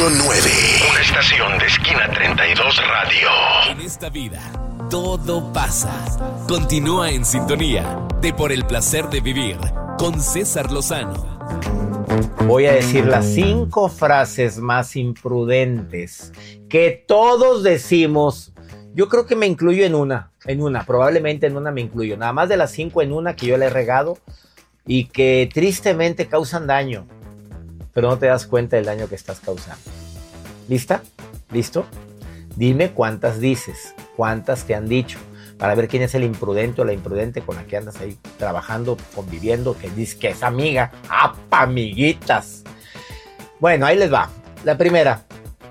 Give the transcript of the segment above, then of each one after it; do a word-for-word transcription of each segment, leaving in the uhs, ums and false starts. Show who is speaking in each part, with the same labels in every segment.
Speaker 1: punto nueve. Una estación de Esquina treinta y dos Radio.
Speaker 2: En esta vida, todo pasa. Continúa en sintonía de Por el Placer de Vivir con César Lozano.
Speaker 3: Voy a decir las cinco frases más imprudentes que todos decimos. Yo creo que me incluyo en una, en una, probablemente en una me incluyo. Nada más de las cinco en una que yo le he regado y que tristemente causan daño, pero no te das cuenta del daño que estás causando. ¿Lista? ¿Listo? Dime cuántas dices, cuántas te han dicho, para ver quién es el imprudente o la imprudente con la que andas ahí trabajando, conviviendo, que dices que es amiga. ¡Apa, amiguitas! Bueno, ahí les va. La primera.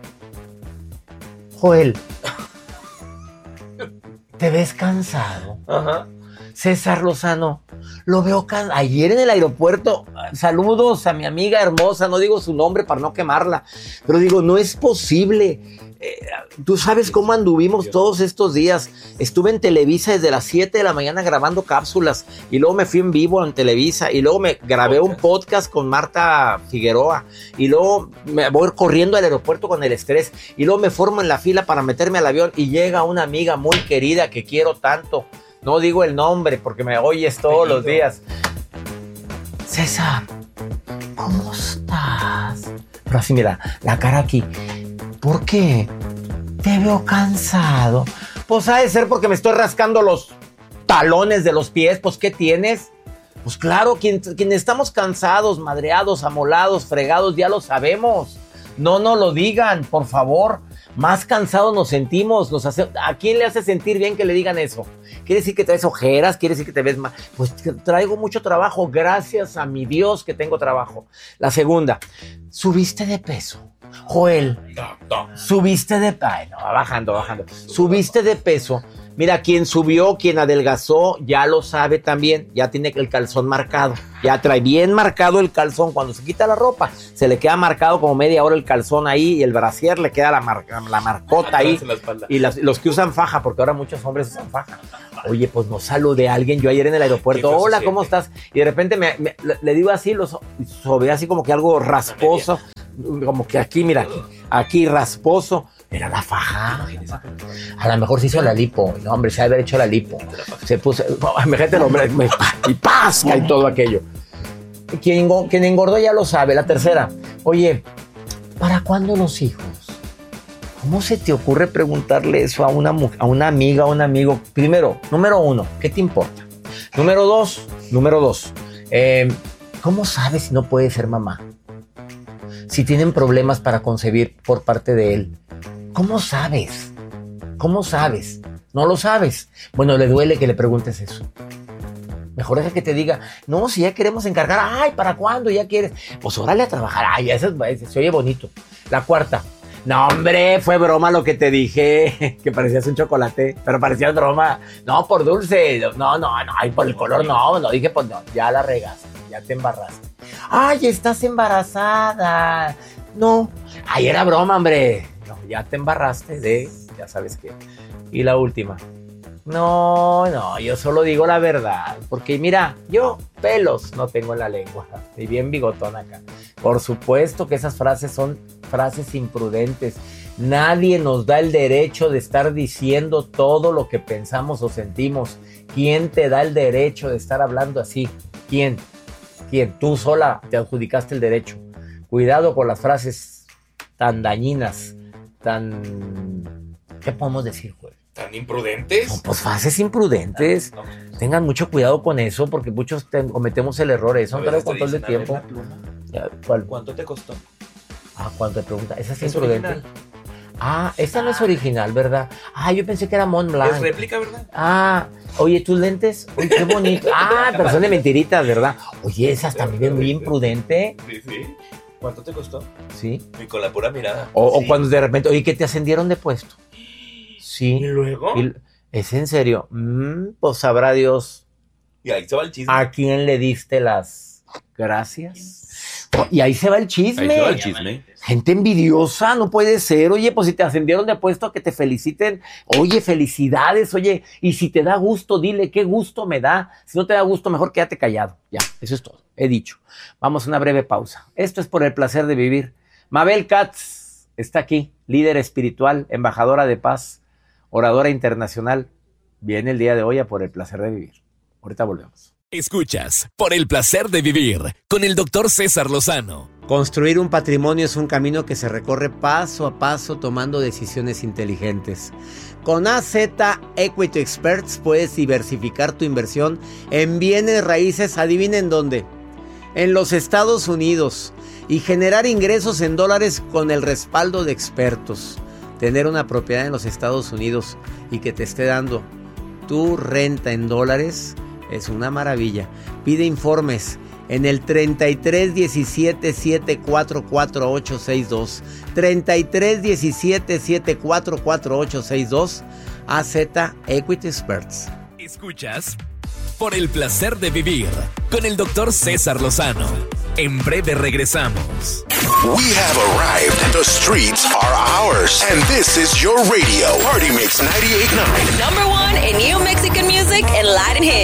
Speaker 3: Joel, ¿te ves cansado? Ajá. César Lozano, lo veo cansado. Ayer en el aeropuerto, saludos a mi amiga hermosa, no digo su nombre para no quemarla, pero digo, no es posible. Eh, tú sabes cómo anduvimos todos estos días. Estuve en Televisa desde las siete de la mañana grabando cápsulas y luego me fui en vivo en Televisa y luego me grabé un podcast con Marta Figueroa y luego me voy corriendo al aeropuerto con el estrés y luego me formo en la fila para meterme al avión y llega una amiga muy querida que quiero tanto. No digo el nombre porque me oyes todos los días. César, ¿cómo estás? Pero así, mira, la cara aquí. ¿Por qué? Te veo cansado. Pues ha de ser porque me estoy rascando los talones de los pies. Pues, ¿qué tienes? Pues claro, quienes quien estamos cansados, madreados, amolados, fregados, ya lo sabemos. No nos lo digan, por favor. Más cansados nos sentimos. Nos hace, ¿a quién le hace sentir bien que le digan eso? ¿Quiere decir que traes ojeras? ¿Quiere decir que te ves mal? Pues traigo mucho trabajo. Gracias a mi Dios que tengo trabajo. La segunda, subiste de peso. Joel, no, no. subiste de peso. Ay, no, va bajando, bajando. Subiste de peso. Mira, quien subió, quien adelgazó, ya lo sabe también. Ya tiene el calzón marcado. Ya trae bien marcado el calzón. Cuando se quita la ropa, se le queda marcado como media hora el calzón ahí y el brasier le queda la, mar, la marcota ahí. Y las, los que usan faja, porque ahora muchos hombres usan faja. Oye, pues no saludé a alguien. Yo ayer en el aeropuerto, hola, ¿cómo estás? Y de repente me, me, le digo así, lo sobre así como que algo rasposo. Como que aquí, mira, aquí, aquí rasposo. Era la faja. A lo mejor se hizo la lipo. No, hombre, se ha de haber hecho la lipo. Se puso, imagínate el hombre, y pasca y todo aquello. Quien, quien engordó ya lo sabe. La tercera, oye, ¿para cuándo los hijos? ¿Cómo se te ocurre preguntarle eso a una, a una amiga, a un amigo? Primero, número uno, ¿qué te importa? Número dos, número dos, eh, ¿cómo sabes si no puede ser mamá? Si tienen problemas para concebir por parte de él. ¿Cómo sabes? ¿Cómo sabes? No lo sabes. Bueno, le duele que le preguntes eso. Mejor deja que te diga, no, si ya queremos encargar, ay, ¿para cuándo ya quieres? Pues órale a trabajar, ay, eso es, se oye bonito. La cuarta, no, hombre, fue broma lo que te dije, que parecías un chocolate, pero parecía broma. No, por dulce, no, no, no, ay, por el color, no, no dije, pues no, ya la regaste, ya te embarraste. Ay, estás embarazada. No, ay, era broma, hombre. No, ya te embarraste de, ya sabes qué. Y la última. No, no, yo solo digo la verdad. Porque mira, yo pelos no tengo en la lengua. Y bien bigotón acá. Por supuesto que esas frases son frases imprudentes. Nadie nos da el derecho de estar diciendo todo lo que pensamos o sentimos. ¿Quién te da el derecho de estar hablando así? ¿Quién? ¿Quién? Tú sola te adjudicaste el derecho. Cuidado con las frases tan dañinas, tan... ¿Qué podemos decir, güey?
Speaker 4: ¿Tan imprudentes?
Speaker 3: No, pues frases imprudentes. No, no. Tengan mucho cuidado con eso, porque muchos te, cometemos el error. Eso no te lo control de tiempo. Ya, ¿cuál?
Speaker 4: ¿Cuánto te costó?
Speaker 3: Ah, ¿cuánto te pregunta? ¿Esa es imprudente? Original. Ah, esta ah. no es original, ¿verdad? Ah, yo pensé que era Mont Blanc.
Speaker 4: Es réplica, ¿verdad?
Speaker 3: Ah, oye, tus lentes, uy, qué bonito. Ah, pero son de mentiritas, ¿verdad? Oye, esa también bien imprudente.
Speaker 4: Sí, sí. ¿Cuánto te costó?
Speaker 3: Sí.
Speaker 4: Y con la pura mirada.
Speaker 3: O,
Speaker 4: sí.
Speaker 3: o cuando de repente, oye, que te ascendieron de puesto. Sí.
Speaker 4: ¿Y luego?
Speaker 3: Y, ¿es en serio? Mm, pues sabrá Dios.
Speaker 4: Y ahí se va el chisme.
Speaker 3: ¿A quién le diste las gracias? Oh, y ahí se va el chisme.
Speaker 4: Ahí se va el chisme.
Speaker 3: Gente envidiosa, no puede ser. Oye, pues si te ascendieron de puesto, que te feliciten. Oye, felicidades, oye. Y si te da gusto, dile qué gusto me da. Si no te da gusto, mejor quédate callado. Ya, eso es todo. He dicho. Vamos a una breve pausa. Esto es Por el Placer de Vivir. Mabel Katz, está aquí, líder espiritual, embajadora de paz, oradora internacional. Viene el día de hoy a Por el Placer de Vivir. Ahorita volvemos.
Speaker 2: Escuchas Por el Placer de Vivir con el doctor César Lozano.
Speaker 3: Construir un patrimonio es un camino que se recorre paso a paso tomando decisiones inteligentes. Con A Z Equity Experts puedes diversificar tu inversión en bienes raíces, adivinen dónde, en los Estados Unidos, y generar ingresos en dólares con el respaldo de expertos. Tener una propiedad en los Estados Unidos y que te esté dando tu renta en dólares es una maravilla. Pide informes en el treinta y tres diecisiete setenta y cuatro cuarenta y ocho sesenta y dos. treinta y tres diecisiete setenta y cuatro cuarenta y ocho sesenta y dos. A Z Equity Experts.
Speaker 2: Escuchas Por el Placer de Vivir con el doctor César Lozano. En breve regresamos.
Speaker 1: We have arrived. The streets are ours. And this is your radio. Party Mix ninety-eight point nine.
Speaker 5: Number one in New Mexican music and Latin hits.